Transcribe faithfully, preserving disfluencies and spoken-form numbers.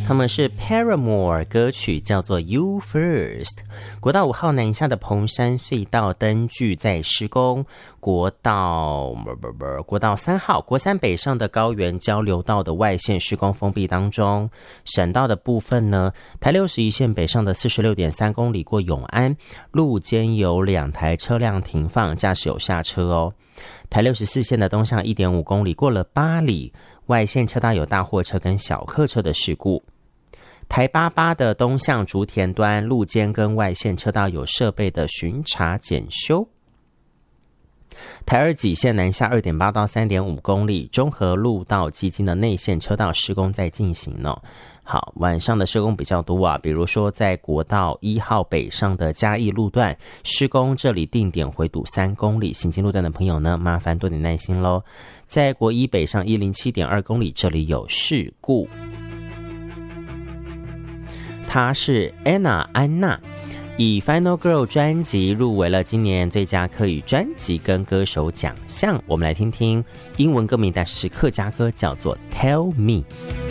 他们是 Paramore， 歌曲叫做 You First。 国道五号南下的蓬山隧道灯具在施工，国道不不不国道三号国三北上的高原交流道的外线施工封闭当中。省道的部分呢，台六十一线北上的 四十六点三公里过永安，路肩有两台车辆停放，驾驶有下车哦。台六十四线的东向 一点五公里过了八里，外线车道有大货车跟小客车的事故。台八八的东向竹田端路肩跟外线车道有设备的巡查检修。台二己线南下 二点八到三点五公里，中和路到基金的内线车道施工在进行呢。好，晚上的施工比较多啊，比如说在国道一号北上的嘉义路段施工，这里定点回堵三公里，行经路段的朋友呢，麻烦多点耐心咯。在国一北上 一零七点二公里，这里有事故。她是 Anna 安娜，以 Final Girl 专辑入围了今年最佳客语专辑跟歌手奖项。我们来听听英文歌名，但是是客家歌，叫做 Tell Me。